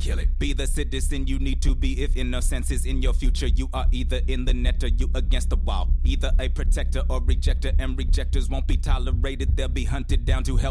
kill it. Be the citizen you need to be if innocence is in your future. You are either in the net or you against the wall. Either a protector or rejector, and rejectors won't be tolerated. They'll be hunted down to help